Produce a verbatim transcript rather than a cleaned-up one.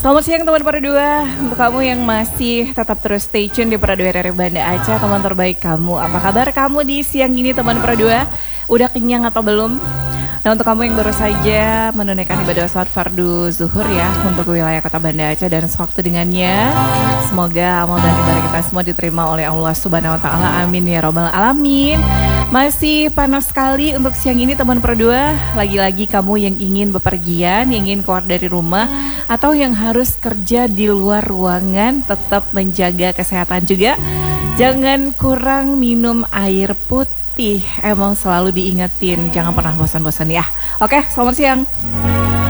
Selamat siang teman Perdua. Untuk kamu yang masih tetap terus stay tune di Perdua R R Banda Aceh, teman terbaik kamu. Apa kabar kamu di siang ini teman Perdua? Udah kenyang atau belum? Nah, untuk kamu yang baru saja menunaikan ibadah salat fardu zuhur ya untuk wilayah kota Banda Aceh dan sewaktu dengannya, semoga amal dan ibadah kita semua diterima oleh Allah Subhanahu Wa Taala. Amin ya robbal alamin. Masih panas sekali untuk siang ini teman Perdua. Lagi-lagi kamu yang ingin bepergian, yang ingin keluar dari rumah, atau yang harus kerja di luar ruangan, tetap menjaga kesehatan juga. Jangan kurang minum air putih. Emang selalu diingetin, jangan pernah bosan-bosan ya. Oke, selamat siang.